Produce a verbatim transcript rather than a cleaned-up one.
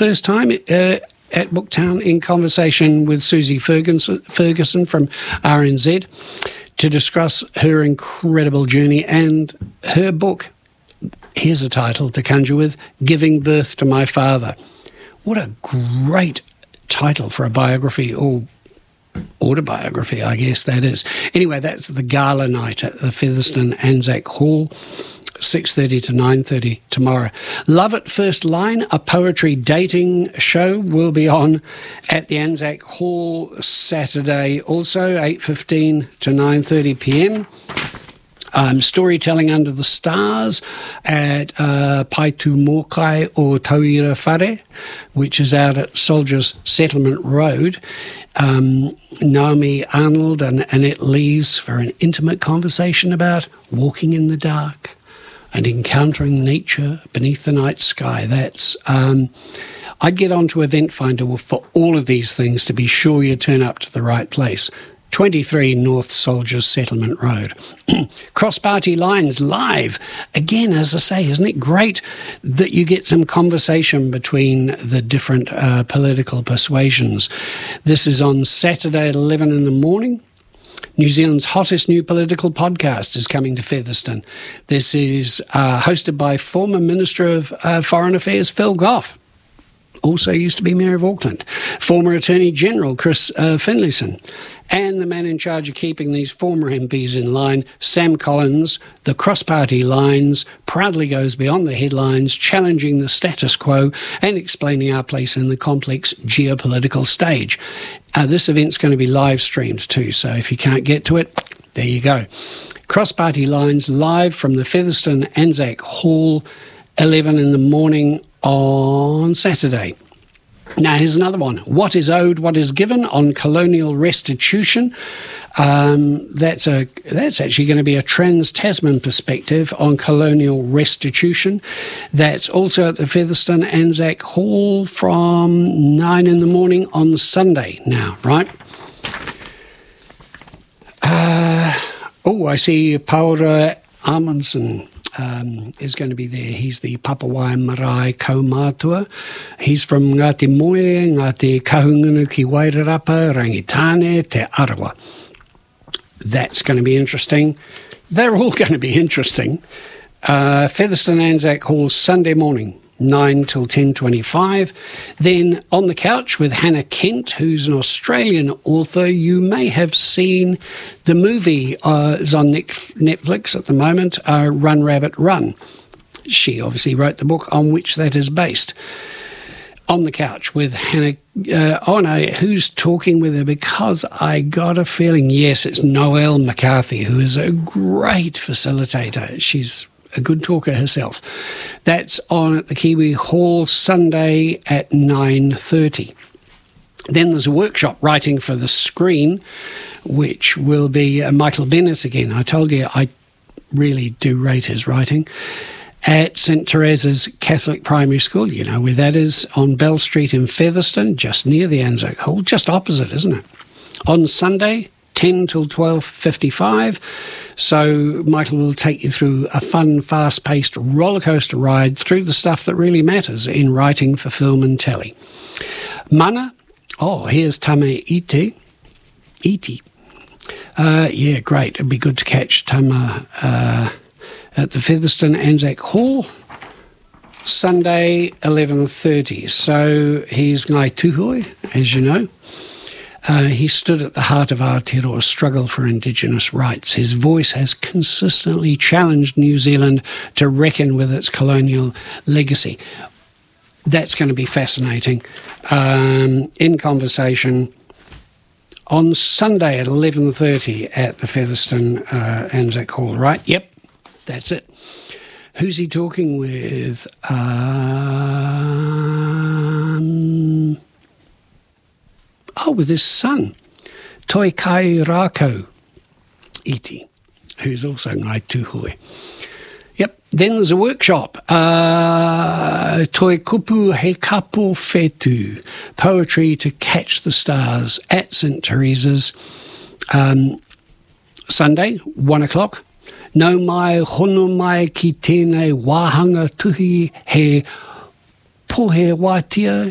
first time uh, at Booktown in conversation with Susie Ferguson, Ferguson from R N Z to discuss her incredible journey and her book. Here's a title to conjure with, Giving Birth to My Father. What a great title for a biography, or autobiography, I guess that is. Anyway, that's the gala night at the Featherston Anzac Hall, six thirty to nine thirty tomorrow. Love at First Line, a poetry dating show, will be on at the Anzac Hall Saturday, also eight fifteen to nine thirty p.m. Um, storytelling under the stars at uh, Paitūmokai o Tauira Whare, which is out at Soldiers Settlement Road. Um, Naomi Arnold and Annette Lees for an intimate conversation about walking in the dark and encountering nature beneath the night sky. That's um, I'd get onto Event Finder for all of these things to be sure you turn up to the right place. twenty-three North Soldiers Settlement Road. Cross-party lines live. Again, as I say, isn't it great that you get some conversation between the different uh, political persuasions? This is on Saturday at eleven in the morning. New Zealand's hottest new political podcast is coming to Featherston. This is uh, hosted by former Minister of uh, Foreign Affairs, Phil Goff. Also used to be Mayor of Auckland, former Attorney General Chris uh, Finlayson, and the man in charge of keeping these former M Ps in line, Sam Collins. The cross-party lines proudly goes beyond the headlines, challenging the status quo and explaining our place in the complex geopolitical stage. Uh, this event's going to be live streamed too, so if you can't get to it, there you go. Cross-party lines live from the Featherston Anzac Hall, eleven in the morning on Saturday. Now, here's another one. What is owed, what is given on colonial restitution. Um, that's a that's actually going to be a trans-Tasman perspective on colonial restitution. That's also at the Featherston Anzac Hall from nine in the morning on Sunday now, right? Uh, oh, I see Paura Amundsen Um, is going to be there. He's the Papawai Marae Kaumātua. He's from Ngāti Moe, Ngāti Kahungunu ki Wairarapa, Rangitāne te Arawa. That's going to be interesting. They're all going to be interesting. Uh, Featherston Anzac Hall, Sunday morning, nine till ten twenty-five. Then On the Couch with Hannah Kent, who's an Australian author. You may have seen the movie, uh, is on Netflix at the moment, uh, Run Rabbit Run. She obviously wrote the book on which that is based. On the Couch with Hannah, uh, oh no, who's talking with her? Because I got a feeling, yes, it's Noelle McCarthy, who is a great facilitator. She's a good talker herself. That's on at the Kiwi Hall Sunday at nine thirty. Then there's a workshop, Writing for the Screen, which will be uh, Michael Bennett again. I told you I really do rate his writing. At St Teresa's Catholic Primary School, you know where that is, on Bell Street in Featherston, just near the Anzac Hall, just opposite, isn't it? On Sunday, ten till twelve fifty-five. So Michael will take you through a fun, fast-paced rollercoaster ride through the stuff that really matters in writing for film and telly. Mana, oh, here's Tame Iti. Iti. Uh, yeah, great. It'd be good to catch Tama uh, at the Featherston Anzac Hall, Sunday, eleven thirty. So he's Ngai Tuhoi, as you know. Uh, he stood at the heart of Aotearoa's struggle for Indigenous rights. His voice has consistently challenged New Zealand to reckon with its colonial legacy. That's going to be fascinating. Um, in conversation on Sunday at eleven thirty at the Featherston uh, Anzac Hall, right? Yep, that's it. Who's he talking with? Um... Oh, with his son, Toi Kai Rako Iti, who's also Ngai Tuhoi. Yep, then there's a workshop, uh, Toi Kupu He Kapo Fetu, Poetry to Catch the Stars at St Teresa's, um, Sunday, one o'clock. No mai hono mai ki tēnei wāhanga tuhi he pohe wātia